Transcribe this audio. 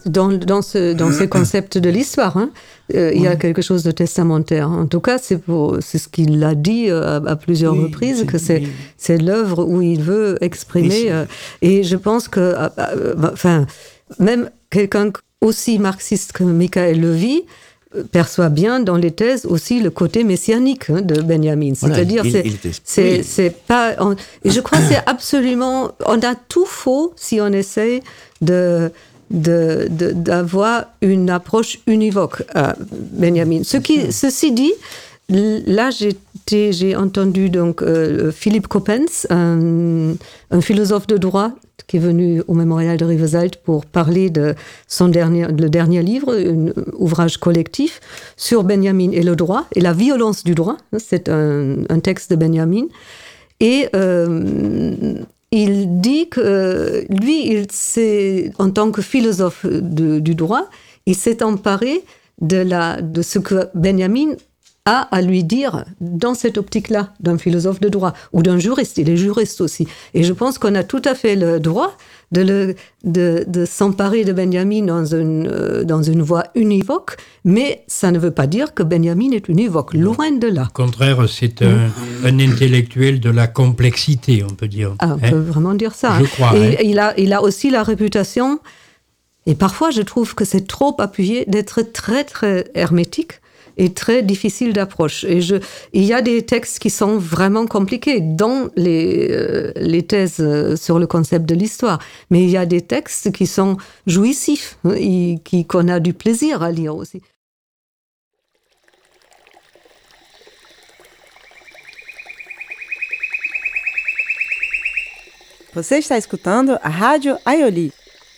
dans ce concept de l'histoire, hein, il y a quelque chose de testamentaire. En tout cas, c'est ce qu'il a dit à plusieurs reprises, que c'est l'œuvre où il veut exprimer. Et je pense que, même quelqu'un aussi marxiste que Michael Levy perçoit bien dans les thèses aussi le côté messianique de Benjamin. C'est-à-dire, c'est pas... et je crois que c'est absolument... On a tout faux si on essaye d'avoir une approche univoque à Benjamin. Ceci dit, là, j'ai entendu donc Philippe Coppens, un philosophe de droit qui est venu au Mémorial de Rivesaltes pour parler de le dernier livre, un ouvrage collectif sur Benjamin et le droit et la violence du droit. C'est un texte de Benjamin. Et il dit que lui, en tant que philosophe du droit, il s'est emparé de ce que Benjamin a à lui dire dans cette optique-là d'un philosophe de droit ou d'un juriste. Il est juriste aussi. Et je pense qu'on a tout à fait le droit de s'emparer de Benjamin dans une voie univoque, mais ça ne veut pas dire que Benjamin est univoque, loin de là. Au contraire, c'est un intellectuel de la complexité, on peut dire. On peut vraiment dire ça. Je crois. Et il a aussi la réputation, et parfois je trouve que c'est trop appuyé, d'être très très hermétique et très difficile d'approche. Et il y a des textes qui sont vraiment compliqués dans les thèses sur le concept de l'histoire. Mais il y a des textes qui sont jouissifs, et qu'on a du plaisir à lire aussi. Você está escutando a Rádio Aioli.